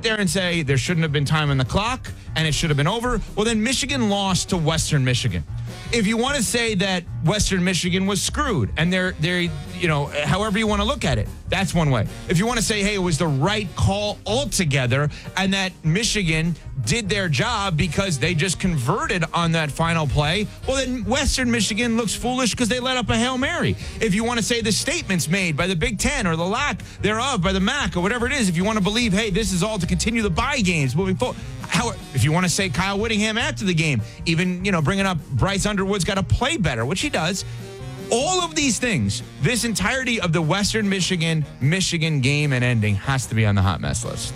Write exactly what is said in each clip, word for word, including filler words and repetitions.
there and say there shouldn't have been time on the clock and it should have been over, well, then Michigan lost to Western Michigan. If you want to say that Western Michigan was screwed and they're, they're, you know, however you want to look at it, that's one way. If you want to say, hey, it was the right call altogether and that Michigan did their job because they just converted on that final play, well, then Western Michigan looks foolish because they let up a Hail Mary. If you want to say the statements made by the Big Ten or the lack thereof by the M A C or whatever it is, if you want to believe, hey, this is all to continue the bye games moving forward. How, if you want to say Kyle Whittingham after the game, even, you know, bringing up Bryce Underwood's got to play better, which he does. All of these things, this entirety of the Western Michigan, Michigan game and ending has to be on the hot mess list.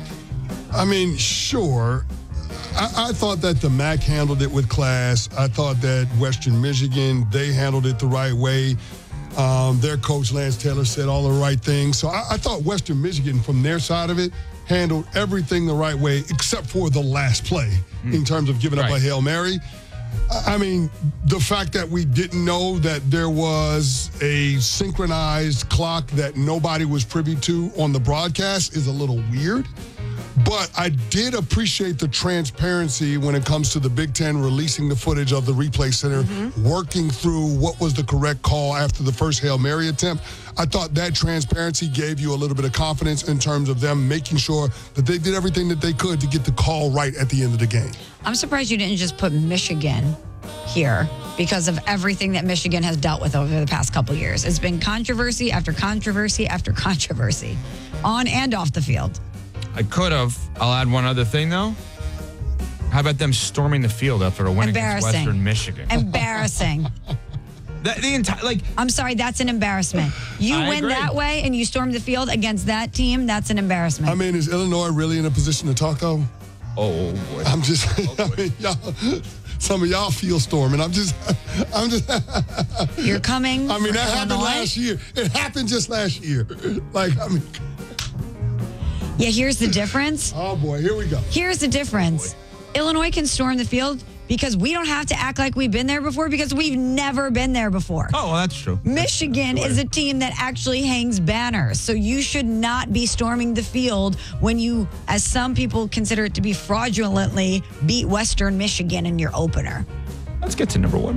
I mean, sure. I, I thought that the M A C handled it with class. I thought that Western Michigan, they handled it the right way. Um, their coach, Lance Taylor, said all the right things. So I, I thought Western Michigan, from their side of it, handled everything the right way except for the last play mm. in terms of giving right. up a Hail Mary. I mean, the fact that we didn't know that there was a synchronized clock that nobody was privy to on the broadcast is a little weird. But I did appreciate the transparency when it comes to the Big Ten releasing the footage of the replay center, mm-hmm. working through what was the correct call after the first Hail Mary attempt. I thought that transparency gave you a little bit of confidence in terms of them making sure that they did everything that they could to get the call right at the end of the game. I'm surprised you didn't just put Michigan here because of everything that Michigan has dealt with over the past couple years. It's been controversy after controversy after controversy, on and off the field. I could have. I'll add one other thing, though. How about them storming the field after a win against Western Michigan? Embarrassing. the, the entire, like, I'm sorry, that's an embarrassment. You I win agree. that way and you storm the field against that team, that's an embarrassment. I mean, is Illinois really in a position to talk, though? Oh, boy. I'm just, oh, I mean, y'all, some of y'all feel storming. I'm just, I'm just. You're coming. I mean, that Illinois? happened last year. It happened just last year. Like, I mean. Yeah, here's the difference. Oh, boy, here we go. Here's the difference. Illinois can storm the field because we don't have to act like we've been there before because we've never been there before. Oh, well, that's true. Michigan That's is a team that actually hangs banners. So you should not be storming the field when you, as some people consider it to be, fraudulently beat Western Michigan in your opener. Let's get to number one.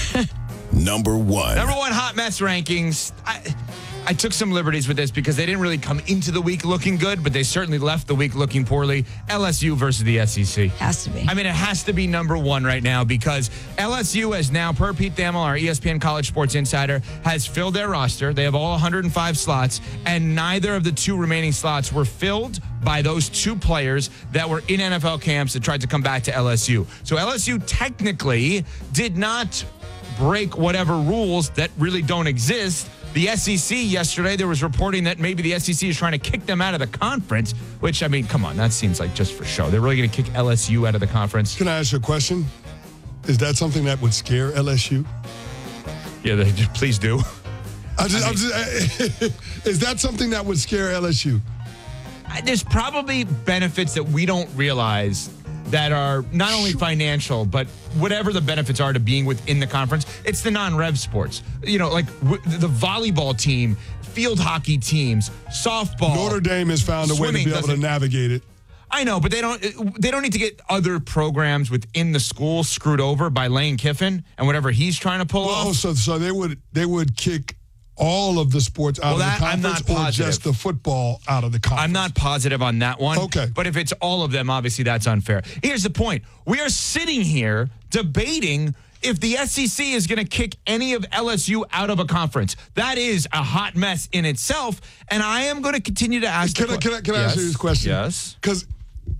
Number one. Number one hot mess rankings. I, I took some liberties with this because they didn't really come into the week looking good, but they certainly left the week looking poorly. L S U versus the S E C. Has to be. I mean, it has to be number one right now because L S U has now, per Pete Thamel, our E S P N College Sports Insider, has filled their roster. They have all one hundred five slots, and neither of the two remaining slots were filled by those two players that were in N F L camps that tried to come back to L S U. So L S U technically did not break whatever rules that really don't exist. The S E C yesterday, there was reporting that maybe the S E C is trying to kick them out of the conference, which, I mean, come on, that seems like just for show. They're really going to kick L S U out of the conference. Can I ask you a question? Is that something that would scare L S U? Yeah, they, please do. I just, I I'm mean, just, is that something that would scare L S U? There's probably benefits that we don't realize that are not only financial, but whatever the benefits are to being within the conference. It's the non-rev sports. You know, like w- the volleyball team, field hockey teams, softball. Notre Dame has found a way to be able to navigate it. I know, but they don't they don't need to get other programs within the school screwed over by Lane Kiffin and whatever he's trying to pull well, off. So, so they would they would kick all of the sports out well, of that, the conference I'm not or positive. just the football out of the conference? I'm not positive on that one. Okay. But if it's all of them, obviously that's unfair. Here's the point. We are sitting here debating if the S E C is going to kick any of L S U out of a conference. That is a hot mess in itself, and I am going to continue to ask Can, the I, can I, can I yes. ask you this question? Yes. Because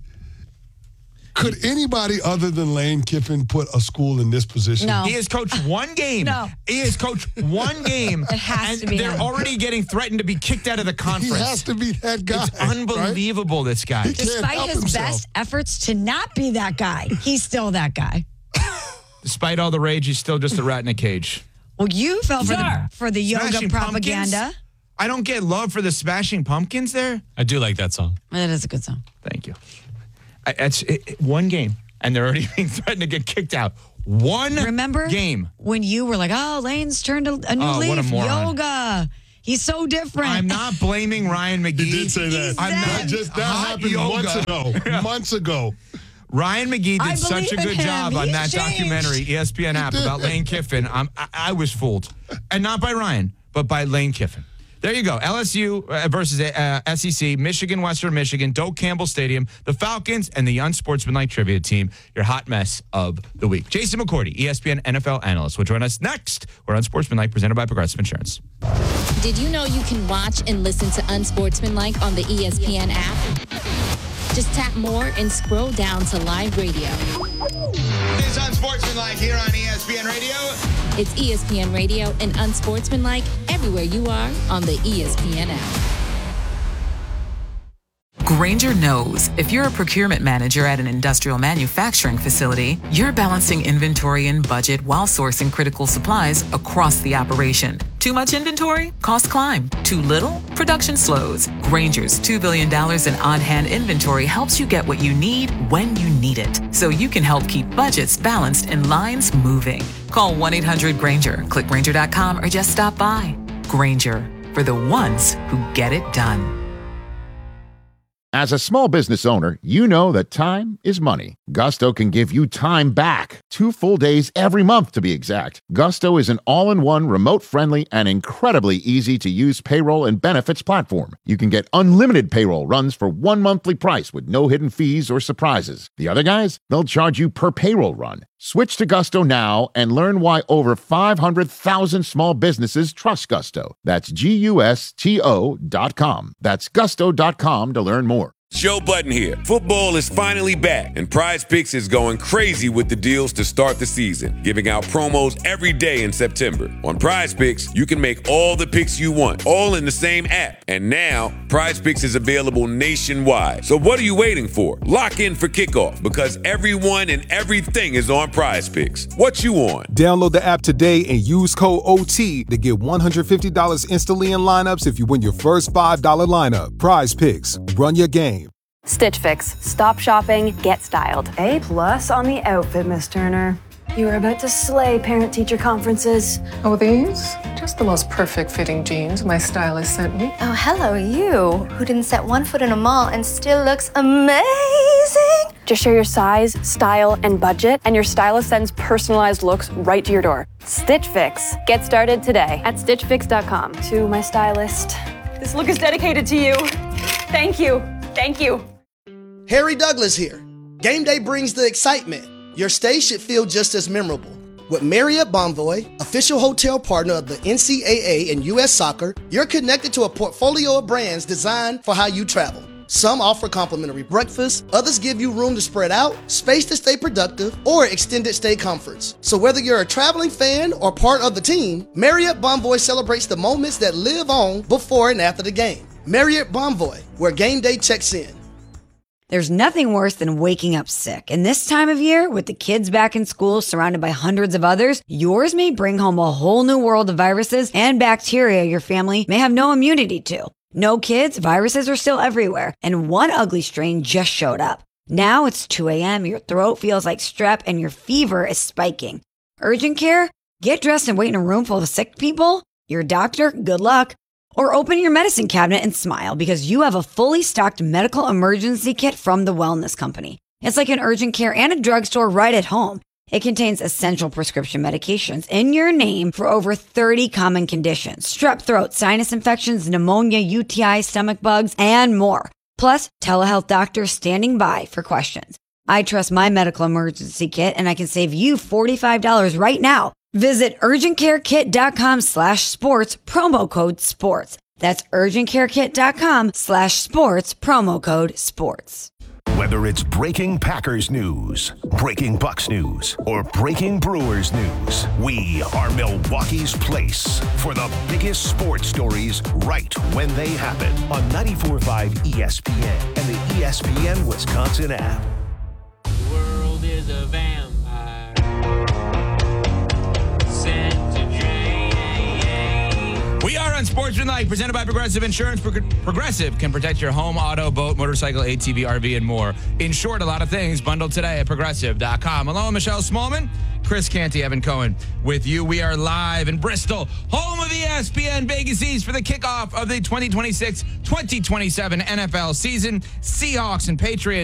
could anybody other than Lane Kiffin put a school in this position? No. He has coached one game. No. He has coached one game. It has and to be they're him. already getting threatened to be kicked out of the conference. He has to be that guy. It's unbelievable, right? this guy. He can't Despite help his himself. best efforts to not be that guy, he's still that guy. Despite all the rage, he's still just a rat in a cage. Well, you fell for the, for the yoga Smashing propaganda. Pumpkins? I don't get love for the Smashing Pumpkins there. I do like that song. That is a good song. Thank you. I, it's it, it- one game, and they're already being threatened to get kicked out. One Remember game. when you were like, oh, Lane's turned a, a new Oh, leaf, what a moron. yoga. He's so different. I'm not blaming Ryan McGee. He did say that. I'm said- not Just that hot happened yoga. months ago. Months ago. Ryan McGee I did such a believe in good him. job on He's that changed. documentary, E S P N app, about Lane Kiffin. I'm, I, I was fooled. And not by Ryan, but by Lane Kiffin. There you go. L S U uh, versus uh, S E C, Michigan, Western Michigan, Doak Campbell Stadium, the Falcons, and the Unsportsmanlike Trivia Team, your hot mess of the week. Jason McCourty, E S P N N F L analyst, will join us next. We're Unsportsmanlike, presented by Progressive Insurance. Did you know you can watch and listen to Unsportsmanlike on the E S P N app? Just tap more and scroll down to live radio. It's Unsportsmanlike here on E S P N Radio. It's E S P N Radio and Unsportsmanlike everywhere you are on the E S P N app. Grainger knows if you're a procurement manager at an industrial manufacturing facility, you're balancing inventory and budget while sourcing critical supplies across the operation. Too much inventory? Costs climb. Too little? Production slows. Grainger's two billion dollars in on-hand inventory helps you get what you need when you need it, so you can help keep budgets balanced and lines moving. Call one eight hundred Grainger, click Grainger dot com, or just stop by. Grainger, for the ones who get it done. As a small business owner, you know that time is money. Gusto can give you time back. Two full days every month, to be exact. Gusto is an all-in-one, remote-friendly, and incredibly easy-to-use payroll and benefits platform. You can get unlimited payroll runs for one monthly price with no hidden fees or surprises. The other guys, they'll charge you per payroll run. Switch to Gusto now and learn why over five hundred thousand small businesses trust Gusto. That's G U S T O dot com. That's gusto dot com to learn more. Joe Budden here. Football is finally back, and Prize Picks is going crazy with the deals to start the season, giving out promos every day in September. On Prize Picks, you can make all the picks you want, all in the same app. And now, Prize Picks is available nationwide. So what are you waiting for? Lock in for kickoff, because everyone and everything is on Prize Picks. What you on? Download the app today and use code O T to get one hundred fifty dollars instantly in lineups if you win your first five dollars lineup. Prize Picks. Run your game. Stitch Fix. Stop shopping, get styled. A plus on the outfit, Miss Turner. You are about to slay parent-teacher conferences. Oh, these? Just the most perfect fitting jeans my stylist sent me. Oh, hello, you, who didn't set one foot in a mall and still looks amazing. Just share your size, style, and budget, and your stylist sends personalized looks right to your door. Stitch Fix. Get started today at stitch fix dot com. To my stylist. This look is dedicated to you. Thank you. Thank you. Harry Douglas here. Game day brings the excitement. Your stay should feel just as memorable. With Marriott Bonvoy, official hotel partner of the N C double A and U S Soccer, you're connected to a portfolio of brands designed for how you travel. Some offer complimentary breakfast, others give you room to spread out, space to stay productive, or extended stay comforts. So whether you're a traveling fan or part of the team, Marriott Bonvoy celebrates the moments that live on before and after the game. Marriott Bonvoy, where game day checks in. There's nothing worse than waking up sick. And this time of year, with the kids back in school surrounded by hundreds of others, yours may bring home a whole new world of viruses and bacteria your family may have no immunity to. No kids, viruses are still everywhere. And one ugly strain just showed up. Now it's two a.m., your throat feels like strep, and your fever is spiking. Urgent care? Get dressed and wait in a room full of sick people? Your doctor? Good luck. Or open your medicine cabinet and smile because you have a fully stocked medical emergency kit from the Wellness Company. It's like an urgent care and a drugstore right at home. It contains essential prescription medications in your name for over thirty common conditions: strep throat, sinus infections, pneumonia, U T I, stomach bugs, and more. Plus, telehealth doctors standing by for questions. I trust my medical emergency kit, and I can save you forty-five dollars right now. Visit urgentcarekit.com slash sports, promo code sports. That's urgentcarekit.com slash sports, promo code sports. Whether it's breaking Packers news, breaking Bucks news, or breaking Brewers news, we are Milwaukee's place for the biggest sports stories right when they happen on ninety-four point five E S P N and the E S P N Wisconsin app. The world is a vampire. We are Unsportsmanlike, presented by Progressive Insurance. Pro- Progressive can protect your home, auto, boat, motorcycle, A T V, R V, and more. In short, a lot of things bundled today at progressive dot com. Hello, Michelle Smallman. Chris Canty, Evan Cohen with you. We are live in Bristol, home of the E S P N Vegas East for the kickoff of the twenty twenty-six twenty twenty-seven N F L season. Seahawks and Patriots